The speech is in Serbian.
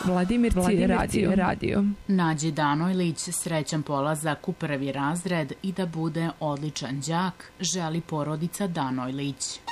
Vladimirci radio. Nađi Danojlić srećan polazak u prvi razred i da bude odličan đak, želi porodica Danojlić.